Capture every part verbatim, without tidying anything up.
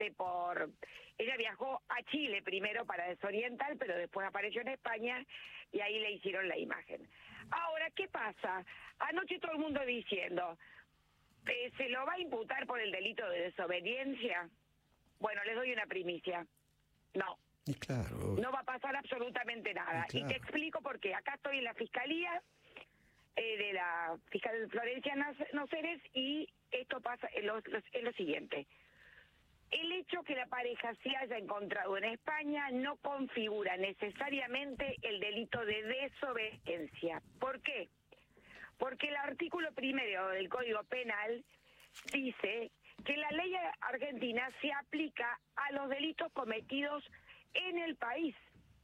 viajaste por... Ella viajó a Chile primero para desorientar, pero después apareció en España y ahí le hicieron la imagen. Ahora, ¿qué pasa? Anoche todo el mundo diciendo, eh, ¿se lo va a imputar por el delito de desobediencia? Bueno, les doy una primicia. No. Y claro. No va a pasar absolutamente nada. Y, claro. y te explico por qué. Acá estoy en la Fiscalía eh, de la fiscal Florencia Noceres y esto pasa en lo, en lo siguiente. El hecho que la pareja se haya encontrado en España no configura necesariamente el delito de desobediencia. ¿Por qué? Porque el artículo primero del Código Penal dice que la ley argentina se aplica a los delitos cometidos en el país.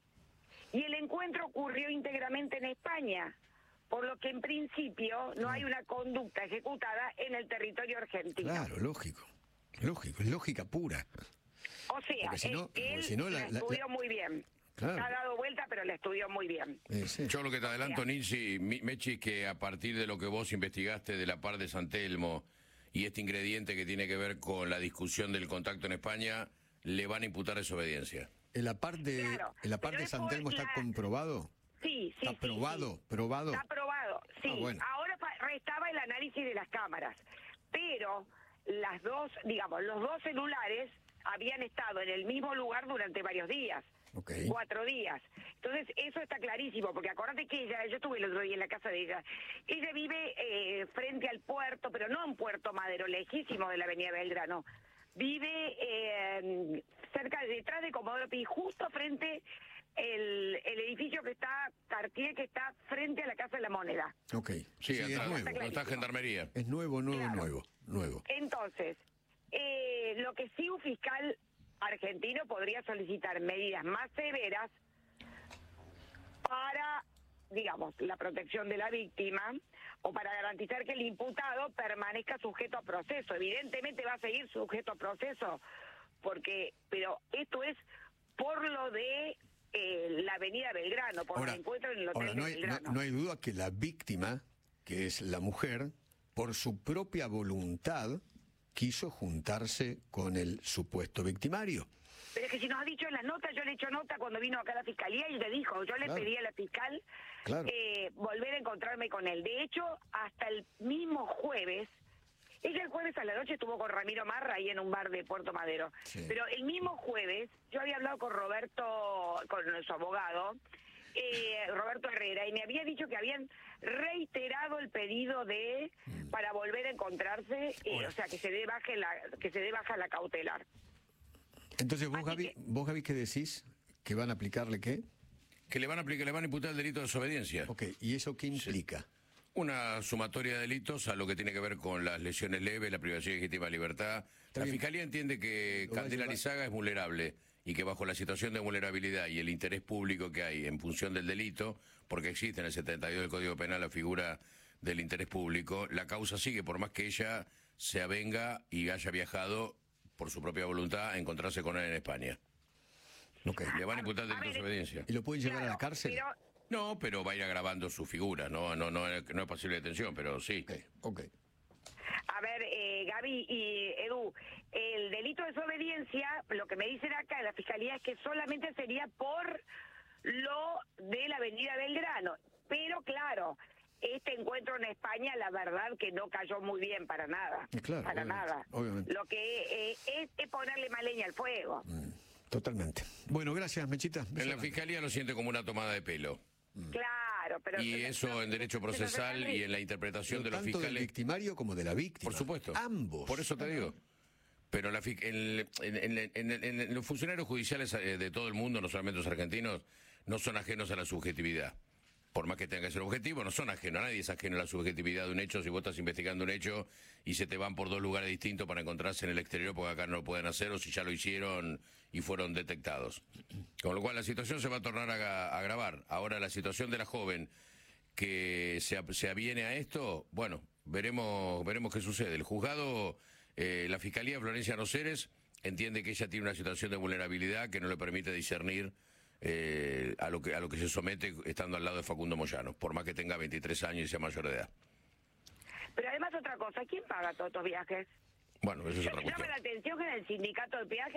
Y el encuentro ocurrió íntegramente en España, por lo que en principio no hay una conducta ejecutada en el territorio argentino. Claro, lógico, lógico, es lógica pura. O sea, si no, él si no, la, la estudió la, muy bien. Claro. Ha dado vuelta, pero la estudió muy bien. Eh, sí. Yo lo que te adelanto, Nilsi, Mechi, que a partir de lo que vos investigaste de la par de San Telmo y este ingrediente que tiene que ver con la discusión del contacto en España, le van a imputar desobediencia. ¿En la parte claro, en la parte de San Telmo está la... comprobado? Sí, sí, ¿Está sí, probado? Sí. ¿Probado? Está probado, sí. Ah, bueno. Ahora restaba el análisis de las cámaras, pero las dos, digamos, los dos celulares habían estado en el mismo lugar durante varios días. Okay. Cuatro días. Entonces, eso está clarísimo, porque acordate que ella, yo estuve el otro día en la casa de ella, ella vive eh, frente al puerto, pero no en Puerto Madero, lejísimo de la avenida Belgrano. Vive eh, cerca, detrás de Comodoro Pi, justo frente el, el edificio que está, Cartier, que está frente a la Casa de la Moneda. Ok, sí, sí es nuevo. Está, está Gendarmería. Es nuevo, nuevo, claro. nuevo, nuevo. Entonces, eh, lo que sí un fiscal argentino podría solicitar medidas más severas para, digamos, la protección de la víctima o para garantizar que el imputado permanezca sujeto a proceso. Evidentemente va a seguir sujeto a proceso, porque, pero esto es por lo de eh, la avenida Belgrano, por ahora, el encuentro en el hotel ahora, no de hay, Belgrano. No, no hay duda que la víctima, que es la mujer, por su propia voluntad quiso juntarse con el supuesto victimario. Pero es que si nos ha dicho en las notas, yo le he hecho nota cuando vino acá a la fiscalía y le dijo, yo le claro. pedí a la fiscal claro. eh, volver a encontrarme con él. De hecho, hasta el mismo jueves, ella el jueves a la noche estuvo con Ramiro Marra ahí en un bar de Puerto Madero. Sí. Pero el mismo jueves, yo había hablado con Roberto, con su abogado, eh, Roberto Herrera, y me había dicho que habían reiterado el pedido de mm. para volver a encontrarse, eh, o sea, que se dé baje la, que se dé baja la cautelar. Entonces vos, Gaby, que... vos, Gaby, ¿qué decís? ¿Que van a aplicarle qué? Que le van a aplicar, le van a imputar el delito de desobediencia. Ok, ¿y eso qué implica? Sí. Una sumatoria de delitos a lo que tiene que ver con las lesiones leves, la privación legítima de libertad. La Fiscalía entiende que Candela Lizaga es vulnerable y que bajo la situación de vulnerabilidad y el interés público que hay en función del delito, porque existe en el setenta y dos del Código Penal la figura del interés público, la causa sigue, por más que ella se avenga y haya viajado por su propia voluntad a encontrarse con él en España. Okay. Le van a imputar delito de desobediencia. ¿Y lo pueden llevar claro, a la cárcel? Pero... No, pero va a ir agravando su figura, no no no, no es pasible de detención, pero sí. Okay, okay. A ver, eh, Gaby y Edu, el delito de desobediencia, lo que me dicen acá en la Fiscalía es que solamente sería por lo de la avenida Belgrano. Pero claro, este encuentro en España, la verdad que no cayó muy bien para nada. Claro, para obviamente, nada. Obviamente. Lo que eh, es, es ponerle más leña al fuego. Mm, totalmente. Bueno, gracias, Mechita. En la Fiscalía lo siente como una tomada de pelo. Claro, pero... Y eso en derecho procesal y en la interpretación de los fiscales... Tanto del victimario como de la víctima. Por supuesto. Ambos. Por eso te digo. Pero la, en, en, en, en, en los funcionarios judiciales de todo el mundo, no solamente los argentinos, no son ajenos a la subjetividad. Por más que tenga que ser objetivo, no son ajenos. Nadie es ajeno a la subjetividad de un hecho. Si vos estás investigando un hecho y se te van por dos lugares distintos para encontrarse en el exterior porque acá no lo pueden hacer, o si ya lo hicieron y fueron detectados. Con lo cual la situación se va a tornar a, a agravar. Ahora la situación de la joven que se, se aviene a esto, bueno, veremos veremos qué sucede. El juzgado, eh, la Fiscalía Florencia Noceres entiende que ella tiene una situación de vulnerabilidad que no le permite discernir Eh, a lo que a lo que se somete estando al lado de Facundo Moyano, por más que tenga veintitrés años y sea mayor de edad. Pero además otra cosa, ¿quién paga todos estos viajes? Bueno, eso es Lo otra que llama cuestión. la atención es que en el sindicato de peaje